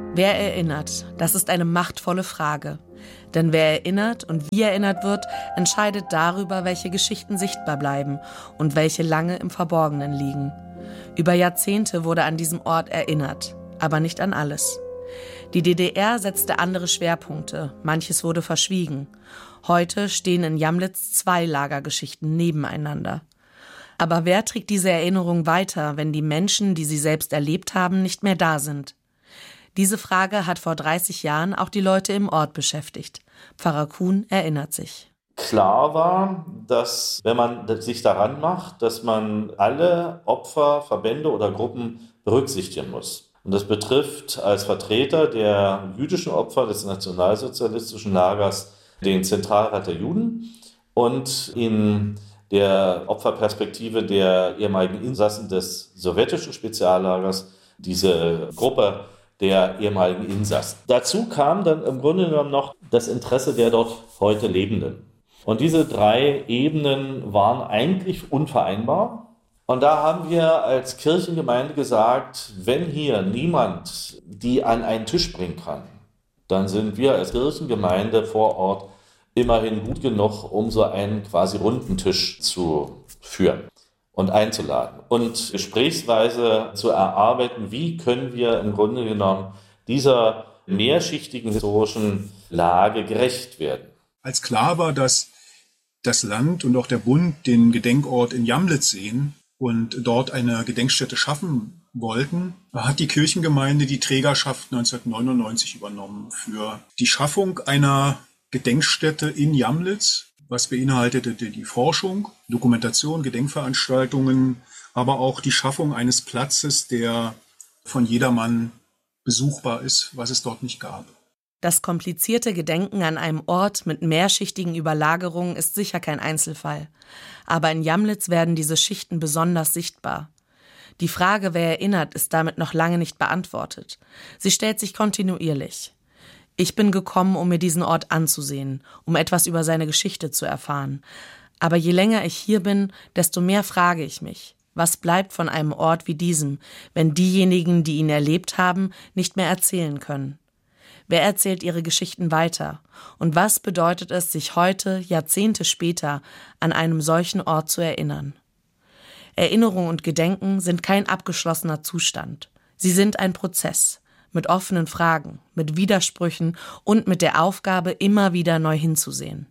Wer erinnert? Das ist eine machtvolle Frage. Denn wer erinnert und wie erinnert wird, entscheidet darüber, welche Geschichten sichtbar bleiben und welche lange im Verborgenen liegen. Über Jahrzehnte wurde an diesem Ort erinnert, aber nicht an alles. Die DDR setzte andere Schwerpunkte, manches wurde verschwiegen. Heute stehen in Jamlitz 2 Lagergeschichten nebeneinander. Aber wer trägt diese Erinnerung weiter, wenn die Menschen, die sie selbst erlebt haben, nicht mehr da sind? Diese Frage hat vor 30 Jahren auch die Leute im Ort beschäftigt. Pfarrer Kuhn erinnert sich. Klar war, dass, wenn man sich daran macht, dass man alle Opfer, Verbände oder Gruppen berücksichtigen muss. Und das betrifft als Vertreter der jüdischen Opfer des nationalsozialistischen Lagers den Zentralrat der Juden und in der Opferperspektive der ehemaligen Insassen des sowjetischen Speziallagers diese Gruppe der ehemaligen Insassen. Dazu kam dann im Grunde genommen noch das Interesse der dort heute Lebenden. Und diese 3 Ebenen waren eigentlich unvereinbar. Und da haben wir als Kirchengemeinde gesagt, wenn hier niemand die an einen Tisch bringen kann, dann sind wir als Kirchengemeinde vor Ort immerhin gut genug, um so einen quasi runden Tisch zu führen und einzuladen und gesprächsweise zu erarbeiten, wie können wir im Grunde genommen dieser mehrschichtigen historischen Lage gerecht werden. Als klar war, dass das Land und auch der Bund den Gedenkort in Jamlitz sehen und dort eine Gedenkstätte schaffen wollten, hat die Kirchengemeinde die Trägerschaft 1999 übernommen für die Schaffung einer Gedenkstätte in Jamlitz, was beinhaltete die Forschung, Dokumentation, Gedenkveranstaltungen, aber auch die Schaffung eines Platzes, der von jedermann besuchbar ist, was es dort nicht gab. Das komplizierte Gedenken an einem Ort mit mehrschichtigen Überlagerungen ist sicher kein Einzelfall. Aber in Jamlitz werden diese Schichten besonders sichtbar. Die Frage, wer erinnert, ist damit noch lange nicht beantwortet. Sie stellt sich kontinuierlich. Ich bin gekommen, um mir diesen Ort anzusehen, um etwas über seine Geschichte zu erfahren. Aber je länger ich hier bin, desto mehr frage ich mich, was bleibt von einem Ort wie diesem, wenn diejenigen, die ihn erlebt haben, nicht mehr erzählen können? Wer erzählt ihre Geschichten weiter? Und was bedeutet es, sich heute, Jahrzehnte später, an einem solchen Ort zu erinnern? Erinnerung und Gedenken sind kein abgeschlossener Zustand. Sie sind ein Prozess mit offenen Fragen, mit Widersprüchen und mit der Aufgabe, immer wieder neu hinzusehen.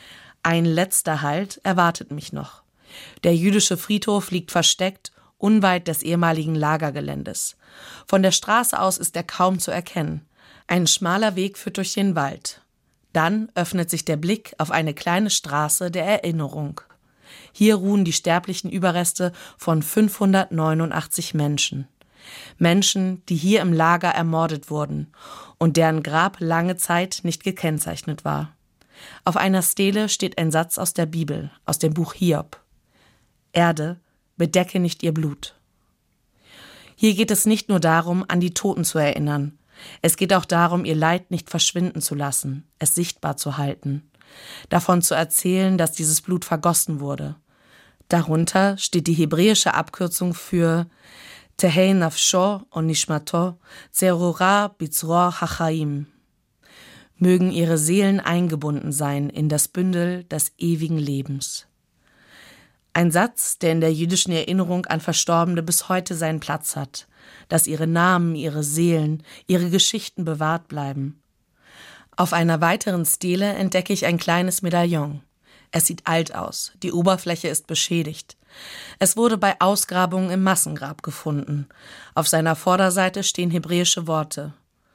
Ein letzter Halt erwartet mich noch. Der jüdische Friedhof liegt versteckt, unweit des ehemaligen Lagergeländes. Von der Straße aus ist er kaum zu erkennen. Ein schmaler Weg führt durch den Wald. Dann öffnet sich der Blick auf eine kleine Straße der Erinnerung. Hier ruhen die sterblichen Überreste von 589 Menschen. Menschen, die hier im Lager ermordet wurden und deren Grab lange Zeit nicht gekennzeichnet war. Auf einer Stele steht ein Satz aus der Bibel, aus dem Buch Hiob. Erde, bedecke nicht ihr Blut. Hier geht es nicht nur darum, an die Toten zu erinnern. Es geht auch darum, ihr Leid nicht verschwinden zu lassen, es sichtbar zu halten. Davon zu erzählen, dass dieses Blut vergossen wurde. Darunter steht die hebräische Abkürzung für Tehei nafsho und nishmato zerura bizror hachaim. Mögen ihre Seelen eingebunden sein in das Bündel des ewigen Lebens. Ein Satz, der in der jüdischen Erinnerung an Verstorbene bis heute seinen Platz hat, dass ihre Namen, ihre Seelen, ihre Geschichten bewahrt bleiben. Auf einer weiteren Stele entdecke ich ein kleines Medaillon. Es sieht alt aus, die Oberfläche ist beschädigt. Es wurde bei Ausgrabungen im Massengrab gefunden. Auf seiner Vorderseite stehen hebräische Worte.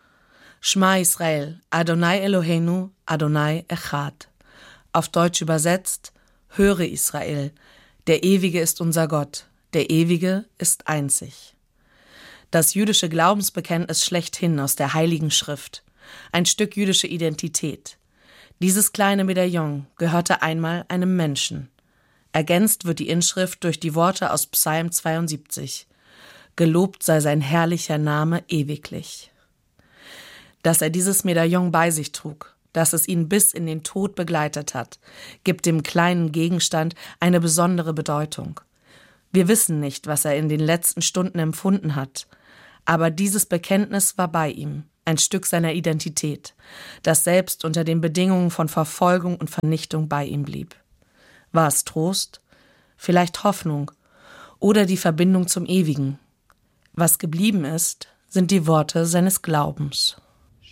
Shma Israel, Adonai Eloheinu, Adonai Echad. Auf Deutsch übersetzt, höre Israel, der Ewige ist unser Gott, der Ewige ist einzig. Das jüdische Glaubensbekenntnis schlechthin aus der Heiligen Schrift. Ein Stück jüdische Identität. Dieses kleine Medaillon gehörte einmal einem Menschen. Ergänzt wird die Inschrift durch die Worte aus Psalm 72. Gelobt sei sein herrlicher Name ewiglich. Dass er dieses Medaillon bei sich trug, dass es ihn bis in den Tod begleitet hat, gibt dem kleinen Gegenstand eine besondere Bedeutung. Wir wissen nicht, was er in den letzten Stunden empfunden hat, aber dieses Bekenntnis war bei ihm. ein Stück seiner Identität, das selbst unter den Bedingungen von Verfolgung und Vernichtung bei ihm blieb. War es Trost? Vielleicht Hoffnung oder die Verbindung zum Ewigen? Was geblieben ist, sind die Worte seines Glaubens.